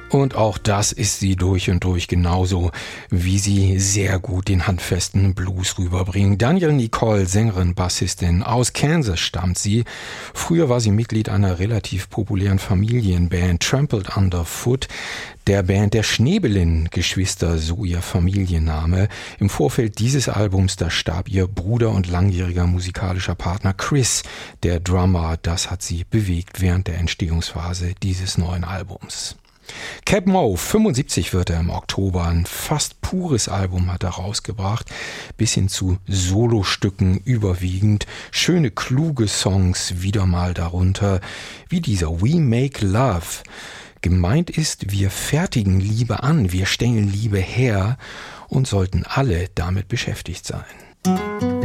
Und auch das ist sie durch und durch, genauso wie sie sehr gut den handfesten Blues rüberbringen. Danielle Nicole, Sängerin, Bassistin, aus Kansas stammt sie. Früher war sie Mitglied einer relativ populären Familienband Trampled Underfoot, der Band der Schneebelin-Geschwister, so ihr Familienname. Im Vorfeld dieses Albums, da starb ihr Bruder und langjähriger musikalischer Partner Chris, der Drummer. Das hat sie bewegt während der Entstehungsphase dieses neuen Albums. Cap Moe, 75 wird er im Oktober, ein fast pures Album hat er rausgebracht, bis hin zu Solostücken überwiegend, schöne kluge Songs wieder mal darunter, wie dieser We Make Love. Gemeint ist, wir fertigen Liebe an, wir stellen Liebe her und sollten alle damit beschäftigt sein.